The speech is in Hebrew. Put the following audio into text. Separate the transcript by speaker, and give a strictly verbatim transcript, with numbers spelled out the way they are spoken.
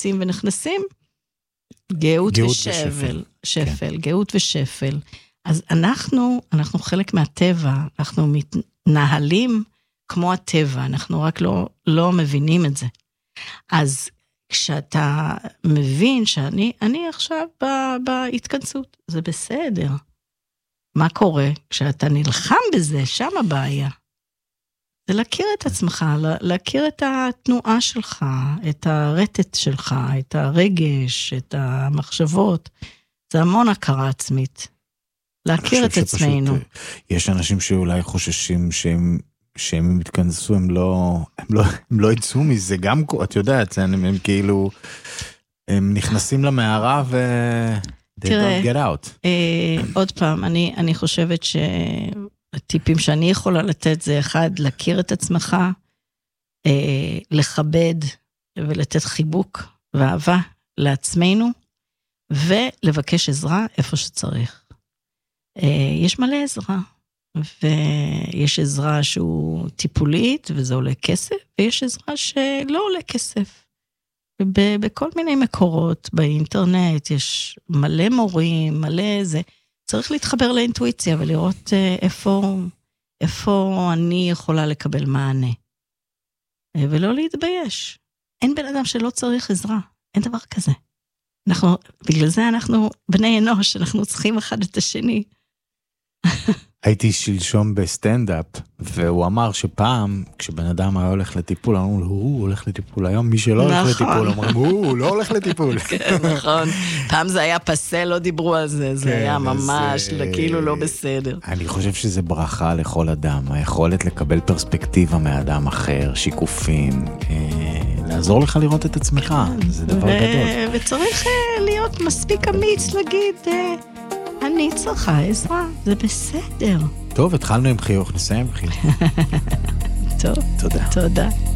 Speaker 1: יוצאים ונכנסים, גאות ושפל, שפל, גאות ושפל. אז אנחנו, אנחנו חלק מהטבע, אנחנו מתנהלים כמו הטבע, אנחנו רק לא, לא מבינים את זה. אז כשאתה מבין שאני, אני עכשיו בהתכנסות, זה בסדר. מה קורה? כשאתה נלחם בזה, שם הבעיה. זה להכיר את עצמך, להכיר את התנועה שלך, את הרטט שלך, את הרגש, את המחשבות. זה המון הכרה עצמית. להכיר את עצמנו.
Speaker 2: יש אנשים שאולי חוששים שהם, שהם מתכנסו, הם לא, הם לא, הם לא יצאו מזה, גם, את יודעת, הם, הם כאילו, הם נכנסים למערה ו... they don't get out.
Speaker 1: אה, עוד פעם, אני, אני חושבת שהטיפים שאני יכולה לתת זה אחד, להכיר את עצמך, אה, לכבד ולתת חיבוק ואהבה לעצמנו, ולבקש עזרה איפה שצריך. יש מלא עזרה, ויש עזרה שהוא טיפולית, וזה עולה כסף, ויש עזרה שלא עולה כסף. בכל מיני מקורות, באינטרנט, יש מלא מורים, מלא זה. צריך להתחבר לאינטואיציה, ולראות איפה, איפה אני יכולה לקבל מענה. ולא להתבייש. אין בן אדם שלא צריך עזרה, אין דבר כזה. אנחנו, בגלל זה אנחנו בני אנוש, אנחנו צריכים אחד את השני.
Speaker 2: הייתי שלשום בסטנדאפ, והוא אמר שפעם, כשבן אדם היה הולך לטיפול, אמרו לו, הוא הולך לטיפול, היום מי שלא הולך לטיפול, אמרו, הוא לא הולך לטיפול.
Speaker 1: כן, נכון. פעם זה היה פסה, לא דיברו על זה, זה היה ממש, כאילו לא בסדר.
Speaker 2: אני חושב שזה ברכה לכל אדם, היכולת לקבל פרספקטיבה מאדם אחר, שיקופים, לעזור לך לראות את עצמך, זה דבר גדול.
Speaker 1: וצריך להיות מספיק אמיץ להגיד, אני צריכה עזרה, זה בסדר.
Speaker 2: טוב, התחלנו עם חיוך, נסיים עם חיוך.
Speaker 1: טוב,
Speaker 2: תודה.
Speaker 1: תודה.